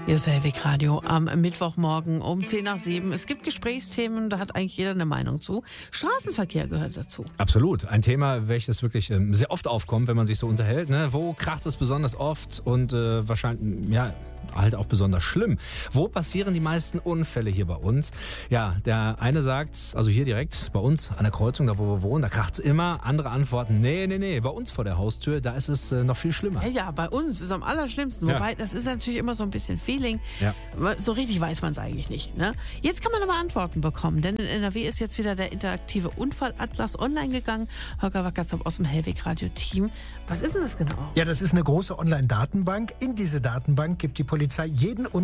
Hier ist Hellwig Radio am Mittwochmorgen um 6:50. Es gibt Gesprächsthemen, da hat eigentlich jeder eine Meinung zu. Straßenverkehr gehört dazu. Absolut. Ein Thema, welches wirklich sehr oft aufkommt, wenn man sich so unterhält. Ne? Wo kracht es besonders oft und wahrscheinlich, ja, halt auch besonders schlimm. Wo passieren die meisten Unfälle hier bei uns? Ja, der eine sagt, also hier direkt bei uns an der Kreuzung, da wo wir wohnen, da kracht es immer. Andere antworten, nee, bei uns vor der Haustür, da ist es noch viel schlimmer. Ja, bei uns ist es am allerschlimmsten. Wobei, das ist natürlich immer so ein bisschen Feeling. Ja. So richtig weiß man es eigentlich nicht. Ne? Jetzt kann man aber Antworten bekommen, denn in NRW ist jetzt wieder der interaktive Unfallatlas online gegangen. Holger Wackerzop aus dem Hellwig Radio Team. Was ist denn das genau? Ja, das ist eine große Online-Datenbank. In diese Datenbank gibt die Polizei jeden